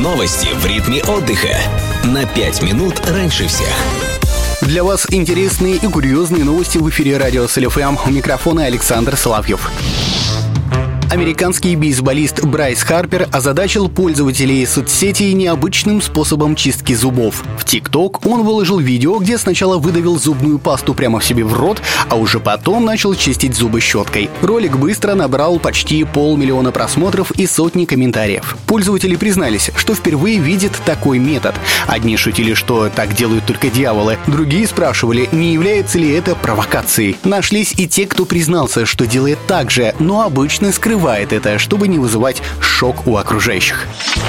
Новости в ритме отдыха. На 5 минут раньше всех. Для вас интересные и курьезные новости в эфире радио СЛ-ФМ. У микрофона Александр Соловьев. Американский бейсболист Брайс Харпер озадачил пользователей соцсетей необычным способом чистки зубов. В ТикТок он выложил видео, где сначала выдавил зубную пасту прямо себе в рот, а уже потом начал чистить зубы щеткой. Ролик быстро набрал почти 500 000 просмотров и сотни комментариев. Пользователи признались, что впервые видят такой метод. Одни шутили, что так делают только дьяволы, другие спрашивали, не является ли это провокацией. Нашлись и те, кто признался, что делает так же, но обычно скрывает это, чтобы не вызывать шок у окружающих.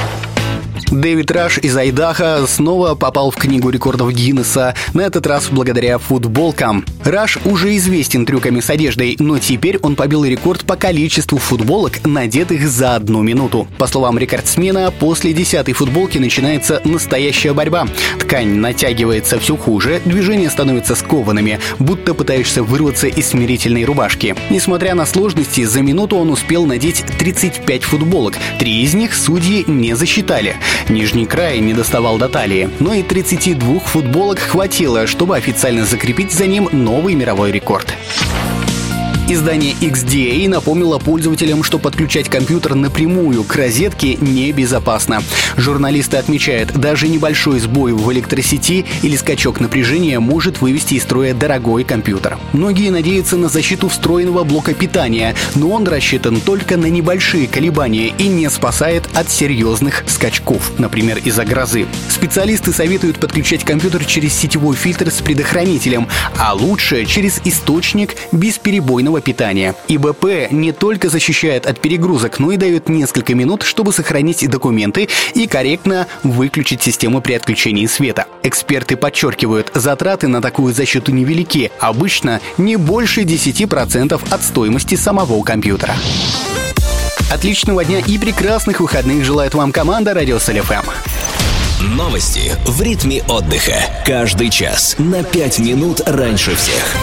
Дэвид Раш из Айдахо снова попал в книгу рекордов Гиннесса, на этот раз благодаря футболкам. Раш уже известен трюками с одеждой, но теперь он побил рекорд по количеству футболок, надетых за 1 минуту. По словам рекордсмена, после 10-й футболки начинается настоящая борьба. Ткань натягивается все хуже, движения становятся скованными, будто пытаешься вырваться из смирительной рубашки. Несмотря на сложности, за минуту он успел надеть 35 футболок, 3 из них судьи не засчитали. Нижний край не доставал до талии, но и 32 футболок хватило, чтобы официально закрепить за ним новый мировой рекорд. Издание XDA напомнило пользователям, что подключать компьютер напрямую к розетке небезопасно. Журналисты отмечают, даже небольшой сбой в электросети или скачок напряжения может вывести из строя дорогой компьютер. Многие надеются на защиту встроенного блока питания, но он рассчитан только на небольшие колебания и не спасает от серьезных скачков, например, из-за грозы. Специалисты советуют подключать компьютер через сетевой фильтр с предохранителем, а лучше через источник бесперебойного питания. ИБП не только защищает от перегрузок, но и дает несколько минут, чтобы сохранить документы и корректно выключить систему при отключении света. Эксперты подчеркивают, затраты на такую защиту невелики, обычно не больше 10% от стоимости самого компьютера. Отличного дня и прекрасных выходных желает вам команда Радио СЛ-ФМ. Новости в ритме отдыха. Каждый час на 5 минут раньше всех.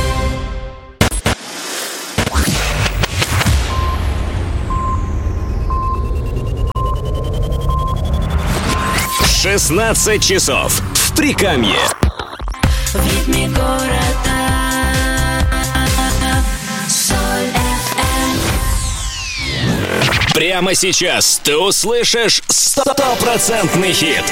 16 часов в Прикамье. В ритме города. Прямо сейчас ты услышишь 100% хит.